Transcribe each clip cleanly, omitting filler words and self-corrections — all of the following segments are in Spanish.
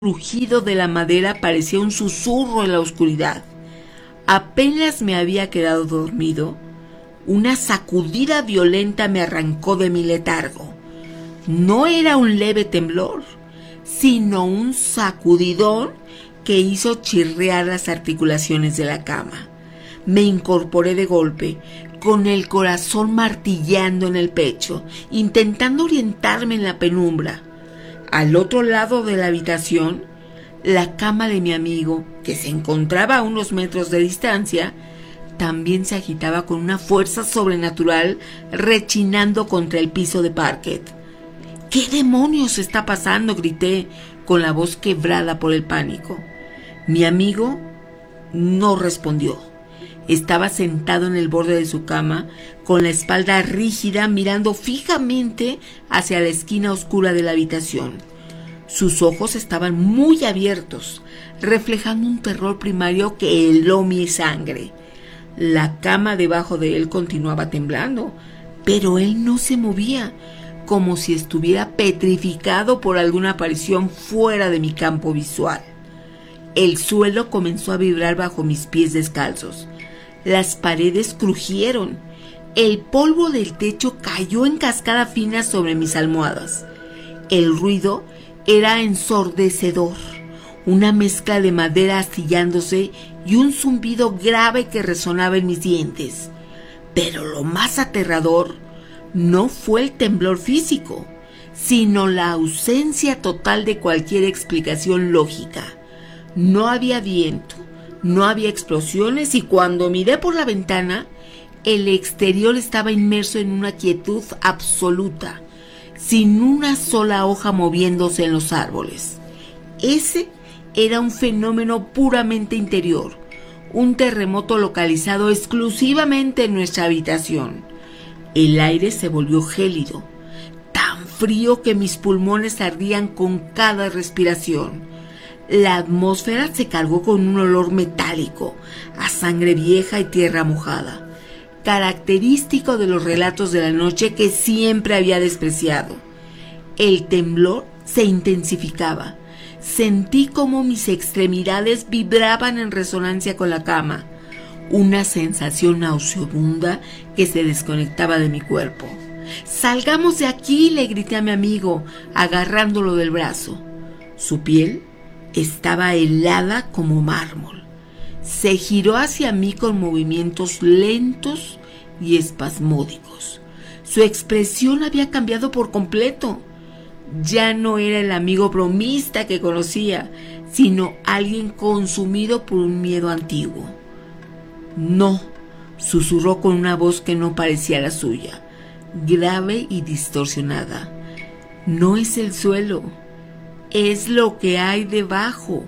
rugido de la madera parecía un susurro en la oscuridad. Apenas me había quedado dormido, una sacudida violenta me arrancó de mi letargo. No era un leve temblor, sino un sacudidón que hizo chirriar las articulaciones de la cama. Me incorporé de golpe, con el corazón martillando en el pecho, intentando orientarme en la penumbra. Al otro lado de la habitación, la cama de mi amigo, que se encontraba a unos metros de distancia, también se agitaba con una fuerza sobrenatural, rechinando contra el piso de parquet. ¿Qué demonios está pasando?, grité, con la voz quebrada por el pánico. Mi amigo no respondió. Estaba sentado en el borde de su cama, con la espalda rígida, mirando fijamente hacia la esquina oscura de la habitación. Sus ojos estaban muy abiertos, reflejando un terror primario que heló mi sangre. La cama debajo de él continuaba temblando, pero él no se movía, como si estuviera petrificado por alguna aparición fuera de mi campo visual. El suelo comenzó a vibrar bajo mis pies descalzos. Las paredes crujieron. El polvo del techo cayó en cascada fina sobre mis almohadas. El ruido era ensordecedor, una mezcla de madera astillándose y un zumbido grave que resonaba en mis dientes. Pero lo más aterrador no fue el temblor físico, sino la ausencia total de cualquier explicación lógica. No había viento, no había explosiones, y cuando miré por la ventana, el exterior estaba inmerso en una quietud absoluta, sin una sola hoja moviéndose en los árboles. Ese era un fenómeno puramente interior, un terremoto localizado exclusivamente en nuestra habitación. El aire se volvió gélido, tan frío que mis pulmones ardían con cada respiración. La atmósfera se cargó con un olor metálico, a sangre vieja y tierra mojada, característico de los relatos de la noche que siempre había despreciado. El temblor se intensificaba. Sentí como mis extremidades vibraban en resonancia con la cama, una sensación nauseabunda que se desconectaba de mi cuerpo. «¡Salgamos de aquí!», le grité a mi amigo, agarrándolo del brazo. Su piel estaba helada como mármol. Se giró hacia mí con movimientos lentos y espasmódicos. Su expresión había cambiado por completo. Ya no era el amigo bromista que conocía, sino alguien consumido por un miedo antiguo. «No», susurró con una voz que no parecía la suya, grave y distorsionada. «No es el suelo, es lo que hay debajo».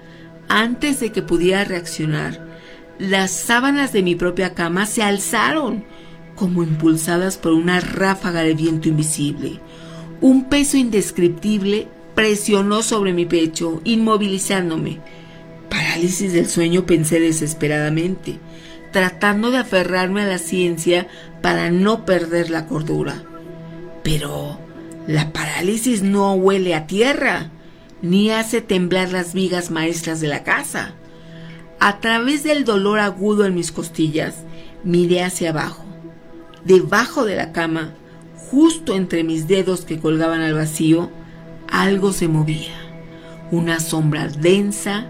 Antes de que pudiera reaccionar, las sábanas de mi propia cama se alzaron, como impulsadas por una ráfaga de viento invisible. Un peso indescriptible presionó sobre mi pecho, inmovilizándome. «Parálisis del sueño», pensé desesperadamente, tratando de aferrarme a la ciencia para no perder la cordura. Pero la parálisis no huele a tierra, ni hace temblar las vigas maestras de la casa. A través del dolor agudo en mis costillas, miré hacia abajo. Debajo de la cama, justo entre mis dedos que colgaban al vacío, algo se movía. Una sombra densa,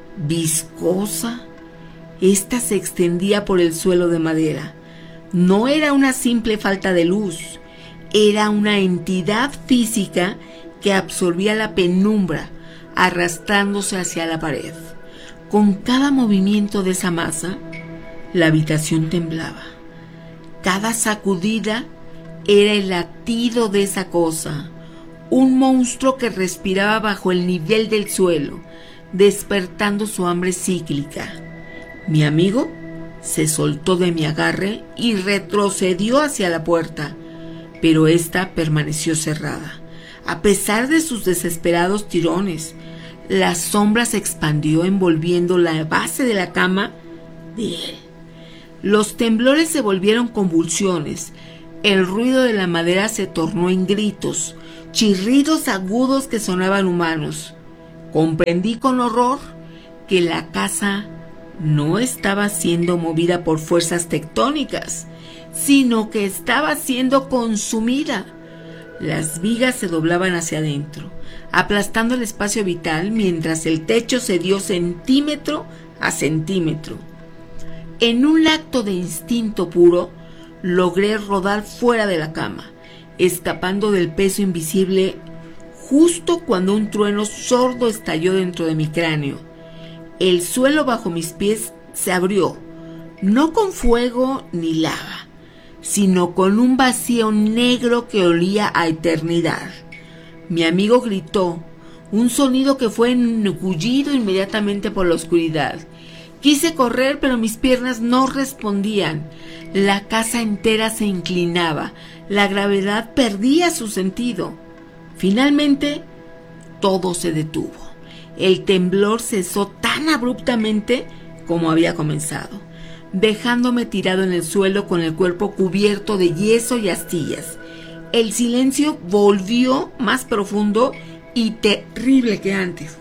viscosa. Esta se extendía por el suelo de madera. No era una simple falta de luz, era una entidad física que absorbía la penumbra, arrastrándose hacia la pared. Con cada movimiento de esa masa, la habitación temblaba. Cada sacudida era el latido de esa cosa, un monstruo que respiraba bajo el nivel del suelo, despertando su hambre cíclica. Mi amigo se soltó de mi agarre y retrocedió hacia la puerta, pero ésta permaneció cerrada. A pesar de sus desesperados tirones, la sombra se expandió envolviendo la base de la cama de él. Los temblores se volvieron convulsiones. El ruido de la madera se tornó en gritos, chirridos agudos que sonaban humanos. Comprendí con horror que la casa no estaba siendo movida por fuerzas tectónicas, sino que estaba siendo consumida. Las vigas se doblaban hacia adentro, aplastando el espacio vital, mientras el techo cedió centímetro a centímetro. En un acto de instinto puro, logré rodar fuera de la cama, escapando del peso invisible justo cuando un trueno sordo estalló dentro de mi cráneo. El suelo bajo mis pies se abrió, no con fuego ni lava, sino con un vacío negro que olía a eternidad. Mi amigo gritó, un sonido que fue engullido inmediatamente por la oscuridad. Quise correr, pero mis piernas no respondían. La casa entera se inclinaba, la gravedad perdía su sentido. Finalmente, todo se detuvo. El temblor cesó tan abruptamente como había comenzado, dejándome tirado en el suelo con el cuerpo cubierto de yeso y astillas. El silencio volvió más profundo y terrible que antes.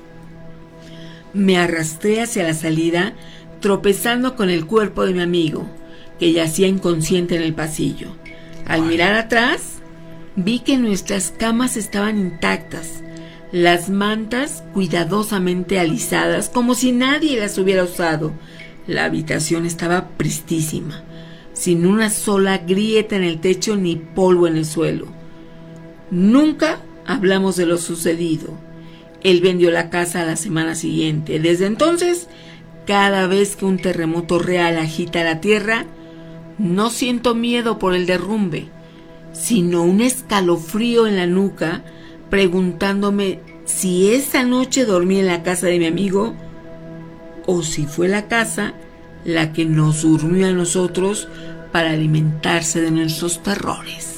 Me arrastré hacia la salida, tropezando con el cuerpo de mi amigo, que yacía inconsciente en el pasillo. Al mirar atrás, vi que nuestras camas estaban intactas, las mantas cuidadosamente alisadas, como si nadie las hubiera usado. La habitación estaba pristísima, sin una sola grieta en el techo ni polvo en el suelo. Nunca hablamos de lo sucedido. Él vendió la casa a la semana siguiente. Desde entonces, cada vez que un terremoto real agita la tierra, no siento miedo por el derrumbe, sino un escalofrío en la nuca, preguntándome si esa noche dormí en la casa de mi amigo o si fue la casa la que nos durmió a nosotros para alimentarse de nuestros terrores.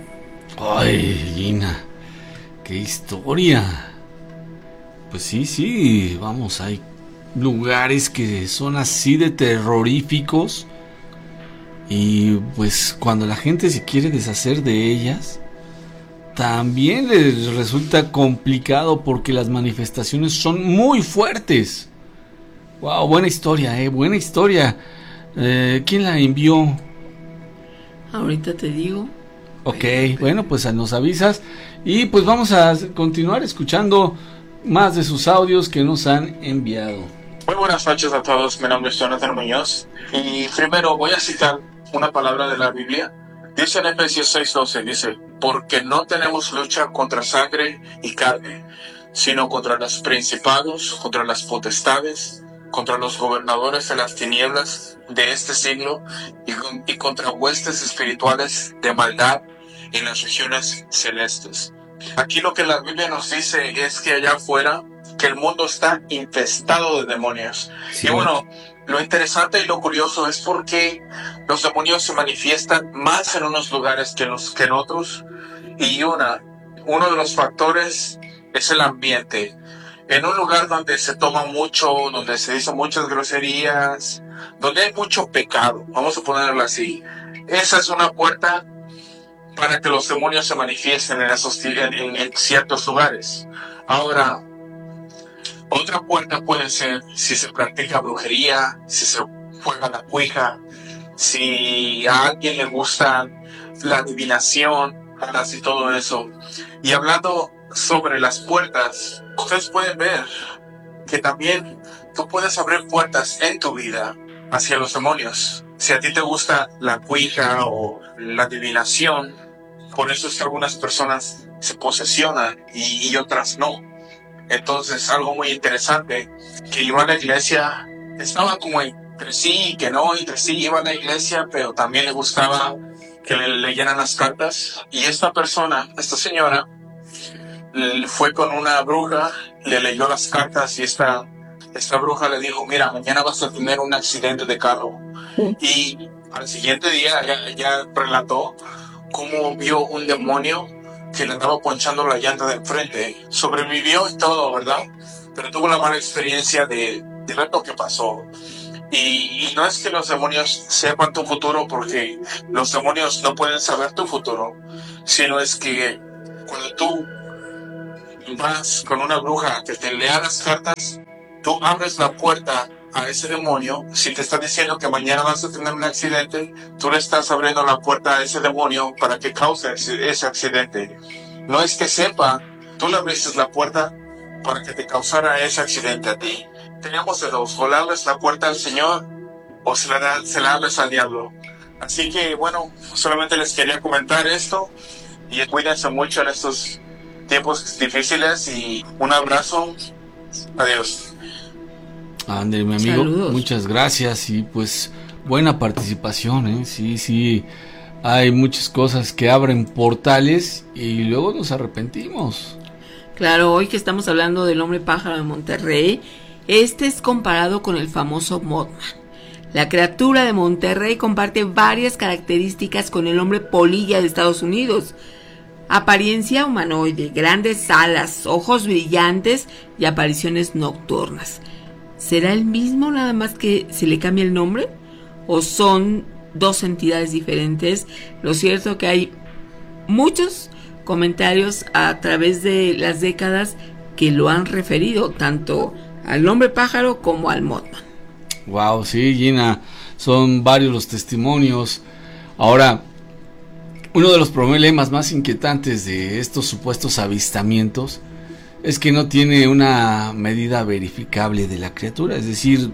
Ay, Gina, qué historia. Pues sí, vamos, hay lugares que son así de terroríficos y pues cuando la gente se quiere deshacer de ellas, también les resulta complicado porque las manifestaciones son muy fuertes. Wow, buena historia, buena historia. ¿Quién la envió? Ahorita te digo. Ok, bueno, pues nos avisas y pues vamos a continuar escuchando más de sus audios que nos han enviado. Muy buenas noches a todos, mi nombre es Jonathan Muñoz y primero voy a citar una palabra de la Biblia. Dice en Efesios 6:12, dice, porque no tenemos lucha contra sangre y carne, sino contra los principados, contra las potestades, contra los gobernadores de las tinieblas de este siglo y contra huestes espirituales de maldad en las regiones celestes. Aquí lo que la Biblia nos dice es que allá afuera, que el mundo está infestado de demonios. Sí. Y bueno, lo interesante y lo curioso es porque los demonios se manifiestan más en unos lugares que en otros. Y uno de los factores es el ambiente. En un lugar donde se toma mucho, donde se dicen muchas groserías, donde hay mucho pecado, vamos a ponerlo así. Esa es una puerta para que los demonios se manifiesten en ciertos lugares. Ahora, otra puerta puede ser si se practica brujería, si se juega la ouija, si a alguien le gusta la adivinación, y todo eso. Y hablando sobre las puertas, ustedes pueden ver que también tú puedes abrir puertas en tu vida hacia los demonios. Si a ti te gusta la ouija o la adivinación, por eso es que algunas personas se posesionan y otras no. Entonces, algo muy interesante, que iba a la iglesia, estaba como entre sí y que no, entre sí iba a la iglesia, pero también le gustaba que le leyeran las cartas. Y esta señora, fue con una bruja, le leyó las cartas y esta bruja le dijo, mira, mañana vas a tener un accidente de carro. Y al siguiente día ella relató cómo vio un demonio que le andaba ponchando la llanta de enfrente. Sobrevivió y todo, ¿verdad? Pero tuvo una mala experiencia de ver lo que pasó. Y no es que los demonios sepan tu futuro, porque los demonios no pueden saber tu futuro, sino es que cuando tú vas con una bruja que te lea las cartas, tú abres la puerta a ese demonio. Si te está diciendo que mañana vas a tener un accidente, tú le estás abriendo la puerta a ese demonio para que cause ese accidente. No es que sepa, tú le abriste la puerta para que te causara ese accidente a ti. Teníamos de dos: o le abres la puerta al Señor o se la abres al diablo. Así que bueno, solamente les quería comentar esto y cuídense mucho en estos tiempos difíciles y un abrazo. Adiós. André, mi amigo, Saludos. muchas gracias y pues buena participación, ¿eh? Sí, hay muchas cosas que abren portales y luego nos arrepentimos. Claro, hoy que estamos hablando del hombre pájaro de Monterrey, este es comparado con el famoso Mothman. La criatura de Monterrey comparte varias características con el hombre polilla de Estados Unidos. Apariencia humanoide, grandes alas, ojos brillantes y apariciones nocturnas. ¿Será el mismo, nada más que se le cambia el nombre? ¿O son dos entidades diferentes? Lo cierto es que hay muchos comentarios a través de las décadas que lo han referido tanto al hombre pájaro como al Mothman. Wow, sí, Gina, son varios los testimonios. Ahora, uno de los problemas más inquietantes de estos supuestos avistamientos es que no tiene una medida verificable de la criatura, es decir,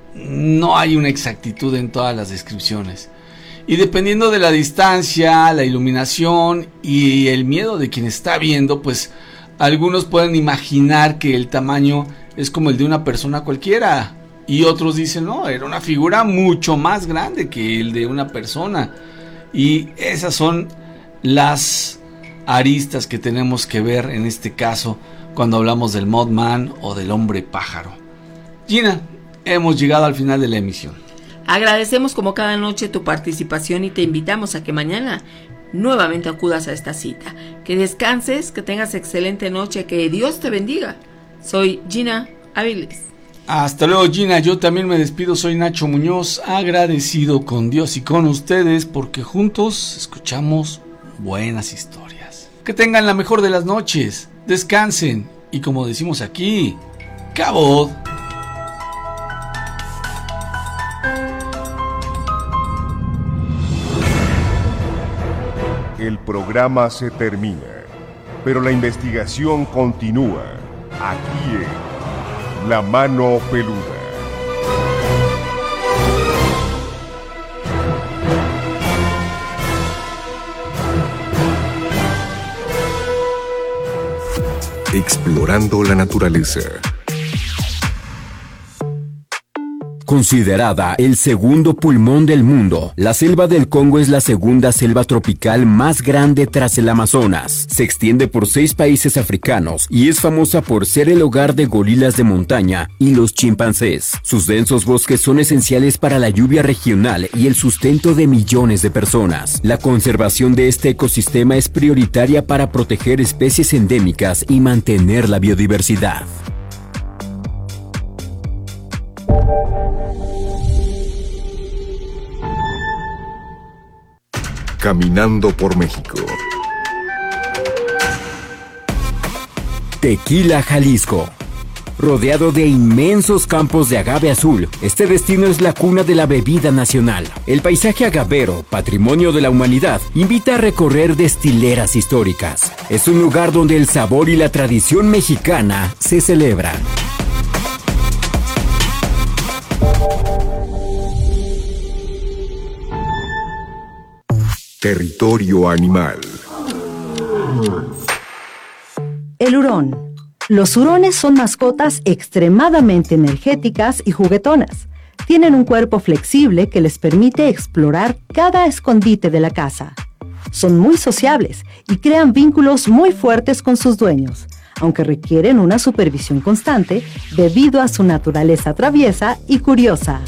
no hay una exactitud en todas las descripciones. Y dependiendo de la distancia, la iluminación y el miedo de quien está viendo, pues algunos pueden imaginar que el tamaño es como el de una persona cualquiera. Y otros dicen, no, era una figura mucho más grande que el de una persona. Y esas son las aristas que tenemos que ver en este caso cuando hablamos del Mothman o del hombre pájaro. Gina, hemos llegado al final de la emisión. Agradecemos como cada noche tu participación y te invitamos a que mañana nuevamente acudas a esta cita. Que descanses, que tengas excelente noche, que Dios te bendiga. Soy Gina Áviles. Hasta luego, Gina. Yo también me despido. Soy Nacho Muñoz, agradecido con Dios y con ustedes porque juntos escuchamos buenas historias. Que tengan la mejor de las noches. Descansen y, como decimos aquí, cabot. El programa se termina, pero la investigación continúa aquí en La Mano Peluda. Explorando la naturaleza. Considerada el segundo pulmón del mundo, la selva del Congo es la segunda selva tropical más grande tras el Amazonas. Se extiende por 6 países africanos y es famosa por ser el hogar de gorilas de montaña y los chimpancés. Sus densos bosques son esenciales para la lluvia regional y el sustento de millones de personas. La conservación de este ecosistema es prioritaria para proteger especies endémicas y mantener la biodiversidad. Caminando por México. Tequila, Jalisco. Rodeado de inmensos campos de agave azul, este destino es la cuna de la bebida nacional. El paisaje agavero, patrimonio de la humanidad, invita a recorrer destileras históricas. Es un lugar donde el sabor y la tradición mexicana se celebran. Territorio animal. El hurón. Los hurones son mascotas extremadamente energéticas y juguetonas. Tienen un cuerpo flexible que les permite explorar cada escondite de la casa. Son muy sociables y crean vínculos muy fuertes con sus dueños, aunque requieren una supervisión constante debido a su naturaleza traviesa y curiosa.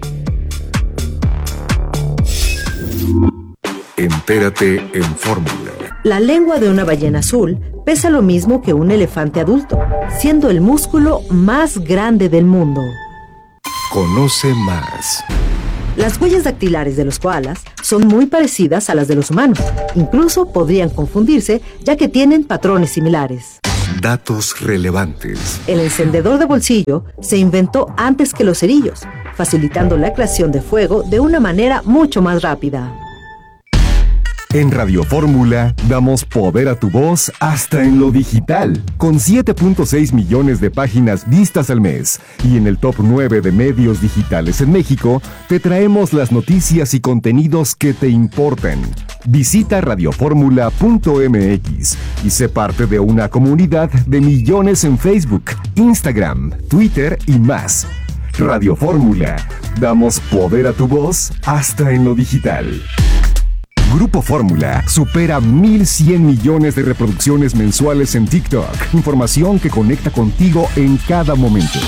Entérate en Fórmula. La lengua de una ballena azul pesa lo mismo que un elefante adulto, siendo el músculo más grande del mundo. Conoce más. Las huellas dactilares de los koalas son muy parecidas a las de los humanos. Incluso podrían confundirse, ya que tienen patrones similares. Datos relevantes. El encendedor de bolsillo se inventó antes que los cerillos, facilitando la creación de fuego de una manera mucho más rápida. En Radio Fórmula damos poder a tu voz hasta en lo digital, con 7.6 millones de páginas vistas al mes. Y en el top 9 de medios digitales en México, te traemos las noticias y contenidos que te importan. Visita radioformula.mx y sé parte de una comunidad de millones en Facebook, Instagram, Twitter y más. Radio Fórmula, damos poder a tu voz hasta en lo digital. Grupo Fórmula supera 1,100 millones de reproducciones mensuales en TikTok. Información que conecta contigo en cada momento.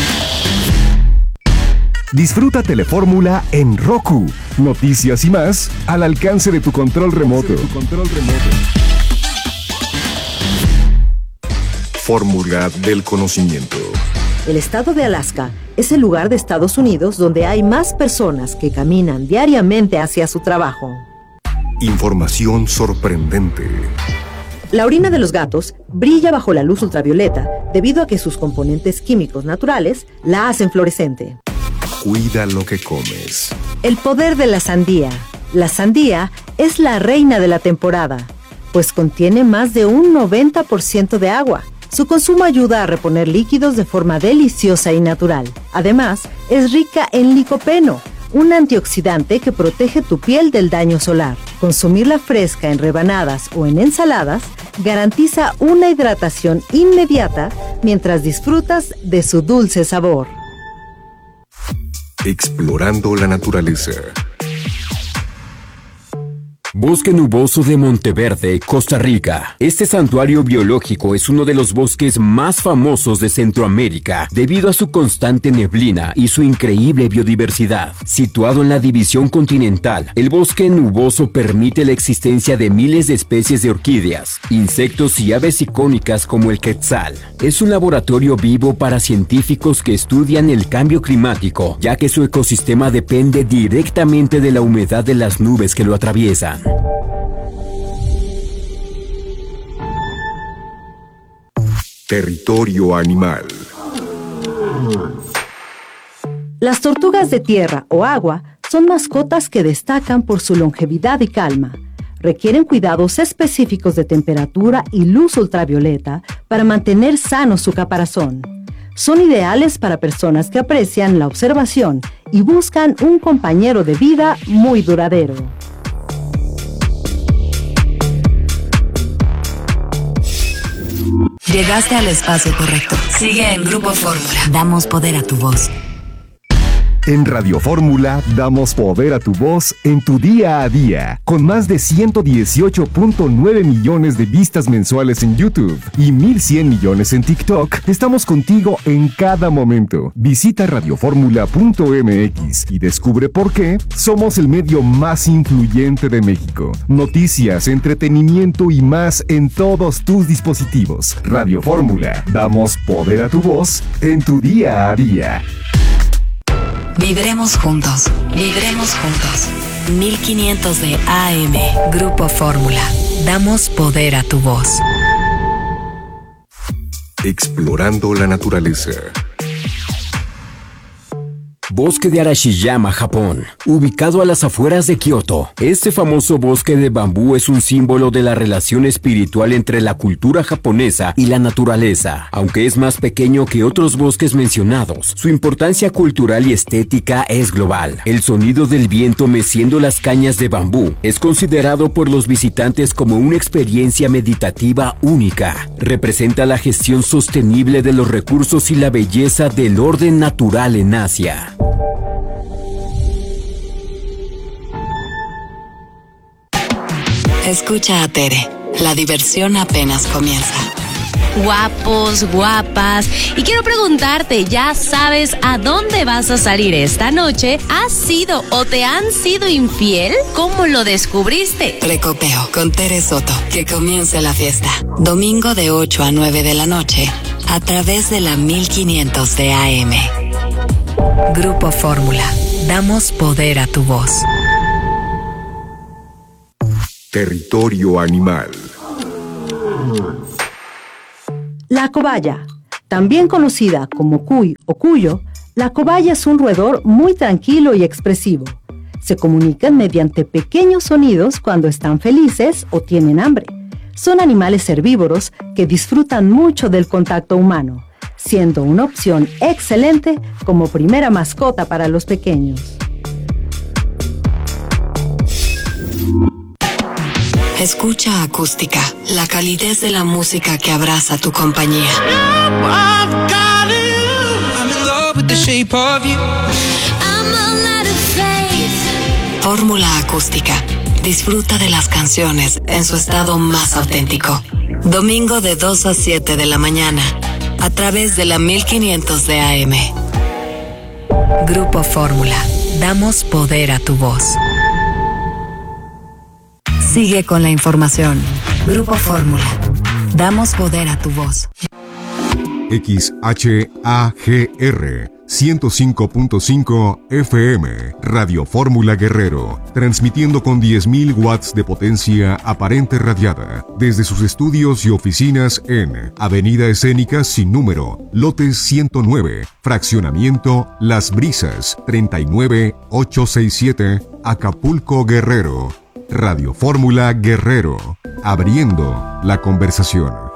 Disfruta Telefórmula en Roku. Noticias y más al alcance de tu control remoto. Fórmula del conocimiento. El estado de Alaska es el lugar de Estados Unidos donde hay más personas que caminan diariamente hacia su trabajo. Información sorprendente. La orina de los gatos brilla bajo la luz ultravioleta debido a que sus componentes químicos naturales la hacen fluorescente. Cuida lo que comes. El poder de la sandía. La sandía es la reina de la temporada, pues contiene más de un 90% de agua. Su consumo ayuda a reponer líquidos de forma deliciosa y natural. Además, es rica en licopeno, un antioxidante que protege tu piel del daño solar. Consumirla fresca en rebanadas o en ensaladas garantiza una hidratación inmediata mientras disfrutas de su dulce sabor. Explorando la naturaleza. Bosque Nuboso de Monteverde, Costa Rica. Este santuario biológico es uno de los bosques más famosos de Centroamérica debido a su constante neblina y su increíble biodiversidad. Situado en la división continental, el bosque nuboso permite la existencia de miles de especies de orquídeas, insectos y aves icónicas como el quetzal. Es un laboratorio vivo para científicos que estudian el cambio climático, ya que su ecosistema depende directamente de la humedad de las nubes que lo atraviesan. Territorio animal. Las tortugas de tierra o agua son mascotas que destacan por su longevidad y calma. Requieren cuidados específicos de temperatura y luz ultravioleta para mantener sano su caparazón. Son ideales para personas que aprecian la observación y buscan un compañero de vida muy duradero. Llegaste al espacio correcto. Sigue en Grupo Fórmula. Damos poder a tu voz. En Radio Fórmula damos poder a tu voz en tu día a día, con más de 118.9 millones de vistas mensuales en YouTube y 1,100 millones en TikTok. Estamos contigo en cada momento. Visita radioformula.mx y descubre por qué somos el medio más influyente de México. Noticias, entretenimiento y más en todos tus dispositivos. Radio Fórmula, damos poder a tu voz en tu día a día. Vibremos juntos. Vibremos juntos. 1500 de AM. Grupo Fórmula. Damos poder a tu voz. Explorando la naturaleza. Bosque de Arashiyama, Japón, ubicado a las afueras de Kioto. Este famoso bosque de bambú es un símbolo de la relación espiritual entre la cultura japonesa y la naturaleza. Aunque es más pequeño que otros bosques mencionados, su importancia cultural y estética es global. El sonido del viento meciendo las cañas de bambú es considerado por los visitantes como una experiencia meditativa única. Representa la gestión sostenible de los recursos y la belleza del orden natural en Asia. Escucha a Tere. La diversión apenas comienza. Guapos, guapas. Y quiero preguntarte, ¿ya sabes a dónde vas a salir esta noche? ¿Has sido o te han sido infiel? ¿Cómo lo descubriste? Precopeo con Tere Soto. Que comience la fiesta. Domingo de 8 a 9 de la noche. A través de la 1500 de AM. Grupo Fórmula. Damos poder a tu voz. Territorio animal. La cobaya, también conocida como cuy o cuyo, la cobaya es un roedor muy tranquilo y expresivo. Se comunican mediante pequeños sonidos cuando están felices o tienen hambre. Son animales herbívoros que disfrutan mucho del contacto humano, siendo una opción excelente como primera mascota para los pequeños. Escucha Acústica, la calidez de la música que abraza tu compañía. Fórmula Acústica. Disfruta de las canciones en su estado más auténtico. Domingo de 2 a 7 de la mañana, a través de la 1500 de AM. Grupo Fórmula. Damos poder a tu voz. Sigue con la información. Grupo Fórmula. Damos poder a tu voz. XHAGR 105.5 FM, Radio Fórmula Guerrero, transmitiendo con 10.000 watts de potencia aparente radiada, desde sus estudios y oficinas en Avenida Escénica sin número, lote 109, fraccionamiento Las Brisas, 39867, Acapulco, Guerrero. Radio Fórmula Guerrero, abriendo la conversación.